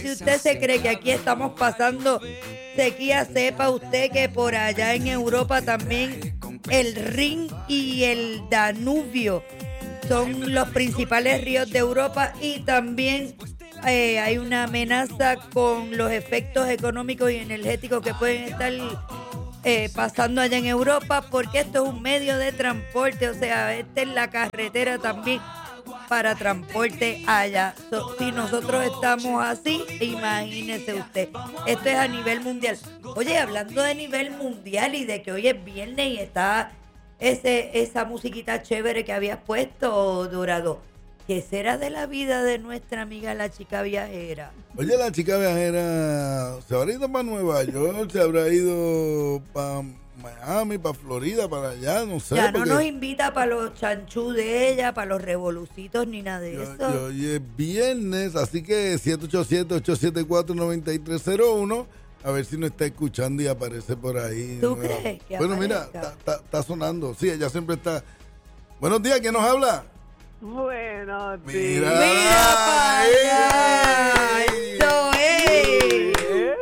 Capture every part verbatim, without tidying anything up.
Si usted se cree que aquí estamos pasando sequía, sepa usted que por allá en Europa también el Rin y el Danubio son los principales ríos de Europa y también eh, hay una amenaza con los efectos económicos y energéticos que pueden estar eh, pasando allá en Europa, porque esto es un medio de transporte, o sea, esta es la carretera también para transporte allá. So, si nosotros estamos así, imagínese usted, esto es a nivel mundial. Oye, hablando de nivel mundial y de que hoy es viernes y está ese esa musiquita chévere que habías puesto, Dorado, ¿qué será de la vida de nuestra amiga la chica viajera? Oye, la chica viajera se habrá ido para Nueva York, se habrá ido para Miami, para Florida, para allá, no sé. Ya no nos invita para los chanchú de ella, para los revolucitos, ni nada de yo, eso. yo, hoy es viernes, así que siete ocho siete, ocho siete cuatro, nueve tres cero uno, a ver si nos está escuchando y aparece por ahí. ¿Tú crees que Bueno, aparezca? mira, está sonando. Sí, ella siempre está. Buenos días, ¿quién nos habla? Buenos días. Mira, ¡Mira para allá! ¡Eso es!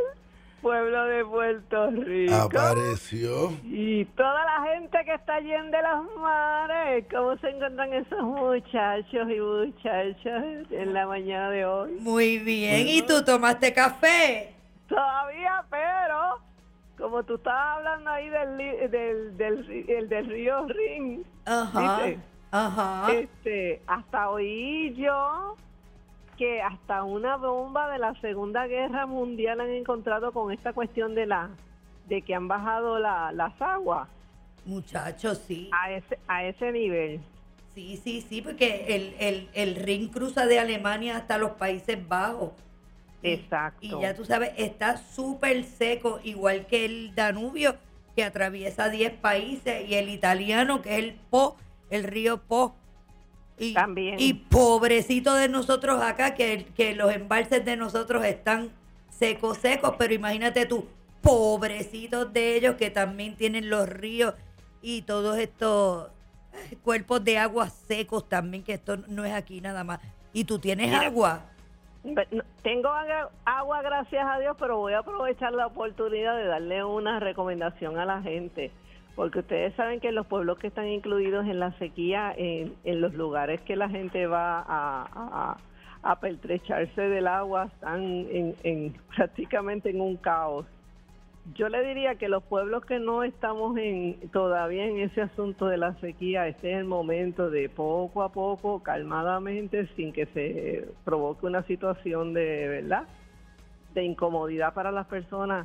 Pueblo de Puerto Rico. Apareció. Y toda la gente que está allí en de las mares. ¿Cómo se encuentran esos muchachos y muchachas en la mañana de hoy? Muy bien. ¿Y tú tomaste café? Todavía, pero como tú estabas hablando ahí del li- del, del, el del río Rin, Ajá. ¿viste? Ajá. Este, hasta oí yo que hasta una bomba de la Segunda Guerra Mundial han encontrado con esta cuestión de la de que han bajado la, las aguas Muchachos, sí. a ese a ese nivel. Sí, sí, sí, porque el, el, el Rin cruza de Alemania hasta los Países Bajos. Y- Exacto. Y ya tú sabes, está súper seco, igual que el Danubio, que atraviesa diez países, y el italiano, que es el Po, el río Po. Y, También. y pobrecito de nosotros acá, que, que los embalses de nosotros están secos, secos, pero imagínate tú, pobrecitos de ellos que también tienen los ríos y todos estos eh, cuerpos de agua secos también, que esto no es aquí nada más. ¿Y tú tienes Mira. agua? No, tengo agua, agua, gracias a Dios, pero voy a aprovechar la oportunidad de darle una recomendación a la gente, porque ustedes saben que en los pueblos que están incluidos en la sequía, en, en los lugares que la gente va a, a, a pertrecharse del agua, están en, en prácticamente en un caos. Yo le diría que los pueblos que no estamos en todavía en ese asunto de la sequía, este es el momento de poco a poco, calmadamente, sin que se provoque una situación de, ¿verdad?, de incomodidad para las personas.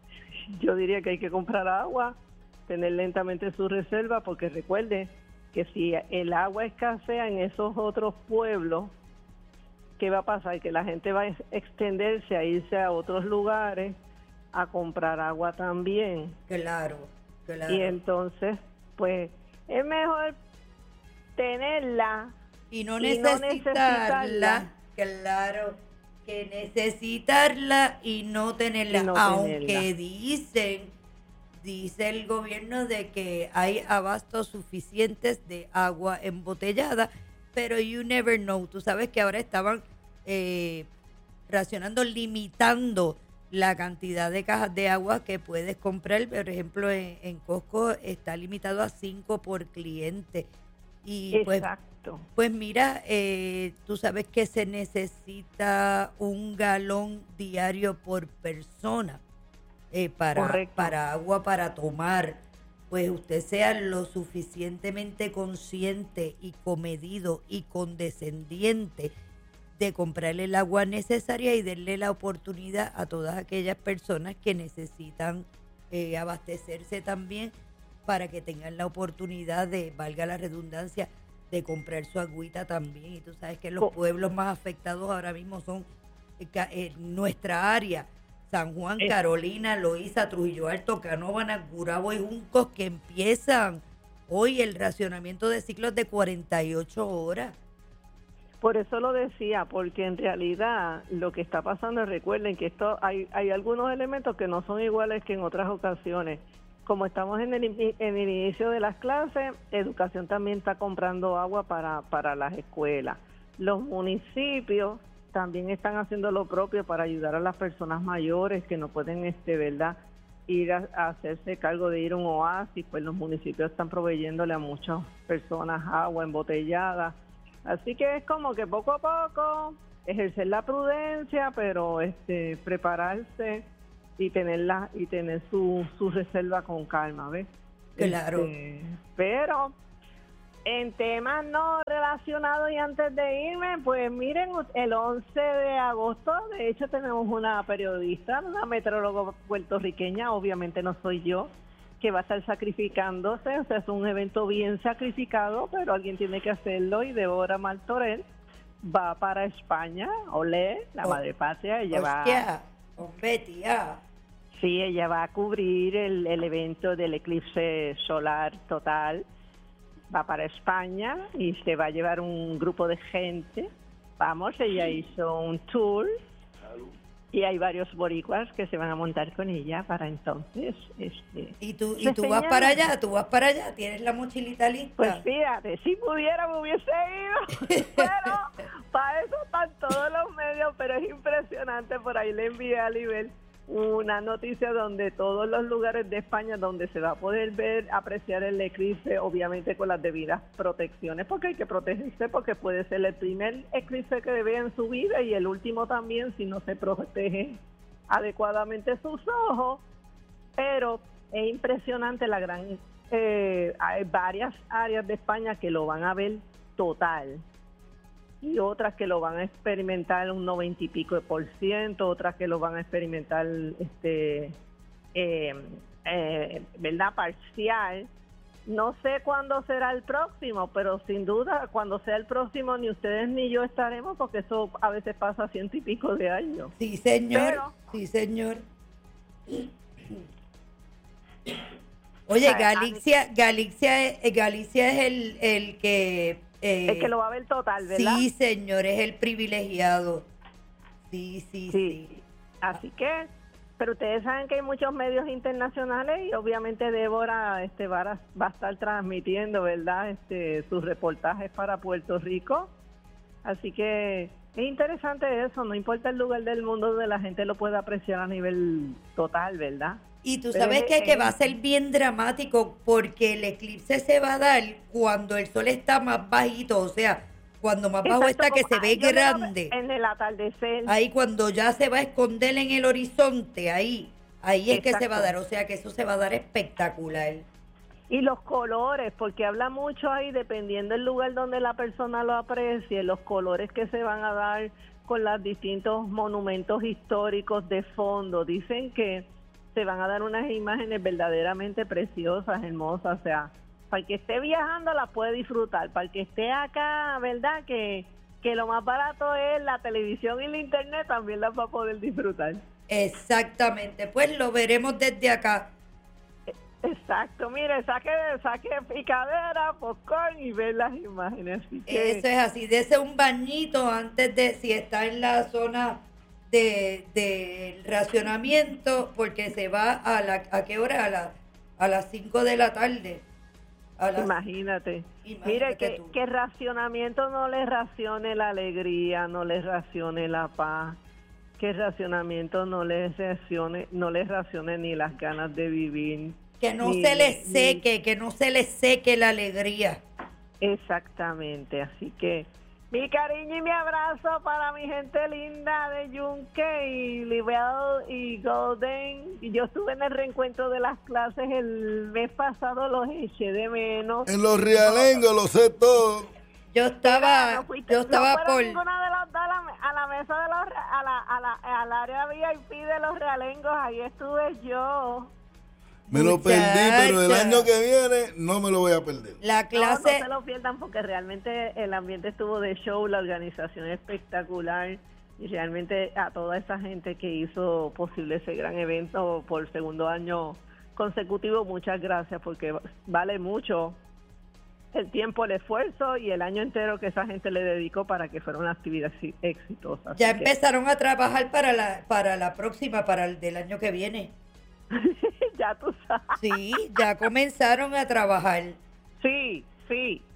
Yo diría que hay que comprar agua, tener lentamente su reserva, porque recuerde que si el agua escasea en esos otros pueblos, ¿qué va a pasar? Que la gente va a extenderse a irse a otros lugares a comprar agua también. Claro, claro. Y entonces, pues, es mejor tenerla Y no y no necesitarla, necesitarla. claro, que necesitarla y no tenerla. Y no Aunque tenerla. dicen, dice el gobierno de que hay abastos suficientes de agua embotellada, pero you never know. Tú sabes que ahora estaban eh, racionando, limitando la cantidad de cajas de agua que puedes comprar. Por ejemplo, en, en Costco está limitado a cinco por cliente. Y pues, Exacto. pues mira, eh, tú sabes que se necesita un galón diario por persona eh, para, Correcto. para agua para tomar. Pues usted sea lo suficientemente consciente y comedido y condescendiente de comprarle el agua necesaria y darle la oportunidad a todas aquellas personas que necesitan eh, abastecerse también, para que tengan la oportunidad de, valga la redundancia, de comprar su agüita también. Y tú sabes que los Co- pueblos más afectados ahora mismo son eh, ca- eh, nuestra área: San Juan, Es- Carolina, Loíza, Trujillo Alto, Canóvanas, Gurabo y Juncos, que empiezan hoy el racionamiento de ciclos de cuarenta y ocho horas. Por eso lo decía, porque en realidad lo que está pasando, recuerden que esto hay, hay algunos elementos que no son iguales que en otras ocasiones. Como estamos en el, in- en el inicio de las clases, Educación también está comprando agua para, para las escuelas. Los municipios también están haciendo lo propio para ayudar a las personas mayores que no pueden, este, ¿verdad?, ir a, a hacerse cargo de ir a un oasis. Pues los municipios están proveyéndole a muchas personas agua embotellada. Así que es como que poco a poco ejercer la prudencia, pero este prepararse y tenerla y tener su, su reserva con calma, ¿ves? Claro. Este, pero en temas no relacionados, y antes de irme, pues miren, el once de agosto, de hecho, tenemos una periodista, una meteoróloga puertorriqueña, obviamente no soy yo, que va a estar sacrificándose. O sea, es un evento bien sacrificado, pero alguien tiene que hacerlo, y Débora Martorell va para España, olé, la Oh, madre patria. Ella va, hostia, hombre, tía. sí, ella va a cubrir el, el evento del eclipse solar total. Va para España y se va a llevar un grupo de gente. Vamos, ella hizo un tour y hay varios boricuas que se van a montar con ella para entonces. Este, ¿Y tú, y tú vas para allá? ¿Tú vas para allá? ¿Tienes la mochilita lista? Pues fíjate, si pudiera me hubiese ido, pero para eso están todos los medios. Pero es impresionante, por ahí le envié a Libel una noticia donde todos los lugares de España donde se va a poder ver, apreciar el eclipse, obviamente con las debidas protecciones, porque hay que protegerse, porque puede ser el primer eclipse que vea en su vida y el último también si no se protege adecuadamente sus ojos. Pero es impresionante la gran... Eh, hay varias áreas de España que lo van a ver total, y otras que lo van a experimentar un noventa y pico de por ciento, otras que lo van a experimentar, este, eh, eh, ¿verdad?, parcial. No sé cuándo será el próximo, pero sin duda cuando sea el próximo ni ustedes ni yo estaremos, porque eso a veces pasa ciento y pico de años. Sí, señor. Pero, sí, señor. Oye, Ay, Galicia, Galicia, es- Galicia es el, el que... eh, es que lo va a ver total, ¿verdad? sí, señor, es el privilegiado. Sí, sí, sí. Sí. Así que, pero ustedes saben que hay muchos medios internacionales y obviamente Débora este, va, a, va a estar transmitiendo, ¿verdad?, este, sus reportajes para Puerto Rico. Así que es interesante eso, no importa el lugar del mundo donde la gente lo pueda apreciar a nivel total, ¿verdad? Y tú Pero sabes es- que, que es- va a ser bien dramático porque el eclipse se va a dar cuando el sol está más bajito, o sea, cuando más bajo Exacto, está, que como se ve ahí yo lo veo grande. en el atardecer. Ahí cuando ya se va a esconder en el horizonte, ahí, ahí es que se va a Exacto. dar, o sea que eso se va a dar espectacular. Y los colores, porque habla mucho ahí, dependiendo del lugar donde la persona lo aprecie, los colores que se van a dar con los distintos monumentos históricos de fondo. Dicen que se van a dar unas imágenes verdaderamente preciosas, hermosas. O sea, para el que esté viajando la puede disfrutar. Para el que esté acá, ¿verdad?, que, que lo más barato es la televisión y la internet, también las va a poder disfrutar. Exactamente, pues lo veremos desde acá. Exacto, mire, saque, saque picadera, popcorn y ver las imágenes. Así que, Eso es así, dese un bañito antes de, si está en la zona de, de racionamiento, porque se va a la, ¿a qué hora? A, la, a las cinco de la tarde. A las- imagínate. Imagínate Mire, que, tú. que racionamiento no le racione la alegría, no le racione la paz, que racionamiento no le racione, no le racione ni las ganas de vivir. que no ni- se le ni- seque, que no se le seque la alegría. Exactamente, así que mi cariño y mi abrazo para mi gente linda de Yunque y Libel y Golden. Y yo estuve en el reencuentro de las clases el mes pasado, los eché de menos. En los realengos lo sé todo. Yo estaba, No fuiste- yo estaba no fueron por... ninguna de los dos a la, a la mesa de los a la, a la, al área V I P de los realengos, ahí estuve yo. Me lo perdí, pero el Muchacha. año que viene no me lo voy a perder. La No, clase... no se lo pierdan porque realmente el ambiente estuvo de show, la organización espectacular y realmente a toda esa gente que hizo posible ese gran evento por segundo año consecutivo, muchas gracias porque vale mucho el tiempo, el esfuerzo y el año entero que esa gente le dedicó para que fuera una actividad exi- exitosa. Ya Así que- empezaron a trabajar para la, para la próxima, para el del año que viene. ya tú sabes. Sí, ya comenzaron a trabajar. Sí, sí.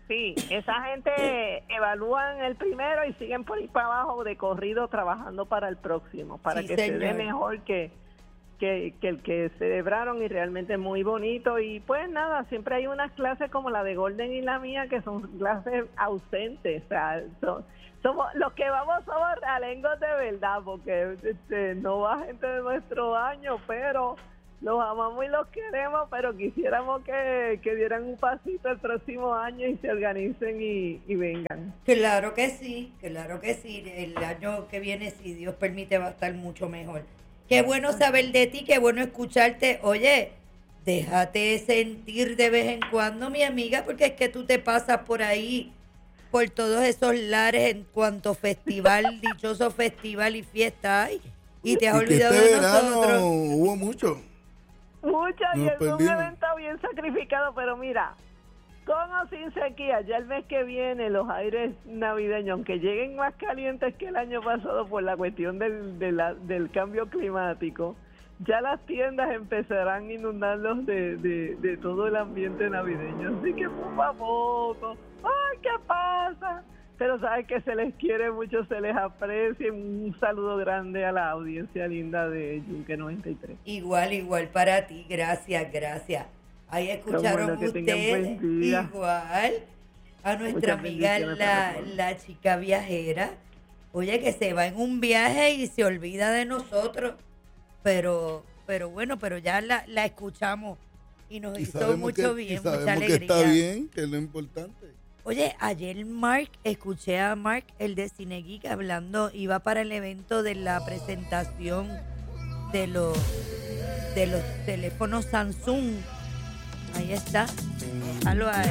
Sí, esa gente evalúan el primero y siguen por ahí para abajo de corrido trabajando para el próximo, para Sí, que señor. se dé mejor que, que, que el que celebraron, y realmente es muy bonito. Y pues nada, siempre hay unas clases como la de Golden y la mía que son clases ausentes, o sea, son, somos los que vamos somos realengos de verdad, porque este, no va gente de nuestro año, pero los amamos y los queremos, pero quisiéramos que, que dieran un pasito el próximo año y se organicen y, y vengan. Claro que sí, claro que sí. El año que viene, si Dios permite, va a estar mucho mejor. Qué bueno saber de ti, qué bueno escucharte. Oye, déjate sentir de vez en cuando, mi amiga, porque es que tú te pasas por ahí, por todos esos lares en cuanto festival, dichoso festival y fiesta hay, y te has Y que olvidado este de verano nosotros. hubo mucho. Mucho, y Nos es un perdimos. evento bien sacrificado, pero mira, con o sin sequía, ya el mes que viene los aires navideños, aunque lleguen más calientes que el año pasado por la cuestión del, de la- del cambio climático, ya las tiendas empezarán a inundarlos de, de, de todo el ambiente navideño. Así que poco a poco, ¡ay, qué pasa! Pero sabes que se les quiere mucho, se les aprecia. Un saludo grande a la audiencia linda de Yunque noventa y tres. Igual, igual para ti, gracias, gracias. Ahí escucharon bueno, que tengan ustedes, buen día. igual, a nuestra Muchas amiga bendiciones la, para todos. la chica viajera. Oye, que se va en un viaje y se olvida de nosotros, pero pero bueno, pero ya la, la escuchamos y nos Y hizo sabemos, mucho que, y bien, mucha sabemos que alegría. está bien, que es lo importante. Oye, ayer Mark, escuché a Mark, el de Cine Geek, hablando, iba para el evento de la presentación de los de los teléfonos Samsung. Ahí está. Déjalo ahí.